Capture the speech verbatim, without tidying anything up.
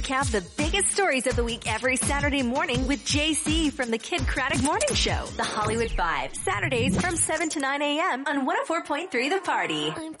recap the biggest stories of the week every Saturday morning with J C from the Kid Craddock Morning Show. The Hollywood Five. Saturdays from seven to nine a.m. on one oh four point three The Party.